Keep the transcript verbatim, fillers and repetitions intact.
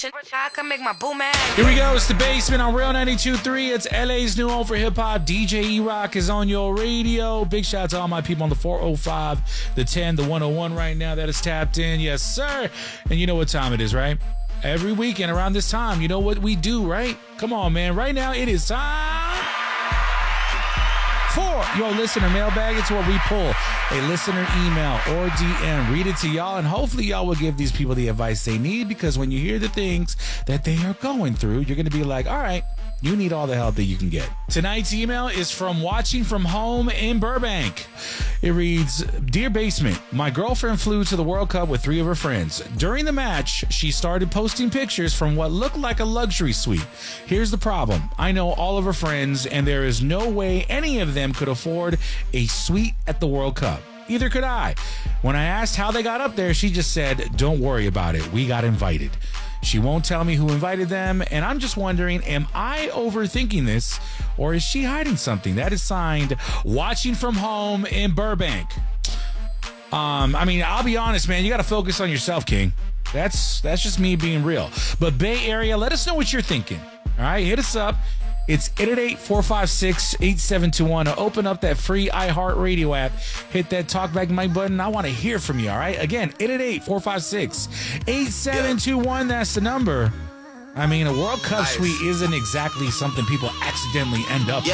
I can make my boom ass. Here we go. It's The Basement on Real ninety-two point three. It's L A's new home for hip-hop. D J E-Rock is on your radio. Big shout out to all my people on the four oh five, the ten, the one oh one right now that is tapped in. Yes, sir. And you know what time it is, right? Every weekend around this time, you know what we do, right? Come on, man. Right now, it is time for your listener mailbag. It's where we pull a listener email or D M, read it to y'all, and hopefully y'all will give these people the advice they need, because when you hear the things that they are going through, you're going to be like, all right, you need all the help that you can get. Tonight's email is from Watching From Home in Burbank. It reads, Dear Basement, my girlfriend flew to the World Cup with three of her friends. During the match, she started posting pictures from what looked like a luxury suite. Here's the problem. I know all of her friends, and there is no way any of them could afford a suite at the World Cup. Either could I. When I asked how they got up there, she just said, don't worry about it. We got invited. She won't tell me who invited them, and I'm just wondering, am I overthinking this, or is she hiding something? That is signed, Watching From Home in Burbank. Um, I mean, I'll be honest, man. You got to focus on yourself, King. That's that's just me being real. But Bay Area, let us know what you're thinking. All right, hit us up. It's eight eight eight, four five six, eight seven two one. Open up that free iHeartRadio app. Hit that talkback mic button. I want to hear from you, all right? Again, eight eight eight, four five six, eight seven two one. That's the number. I mean, a World Cup suite isn't exactly something people accidentally end up with.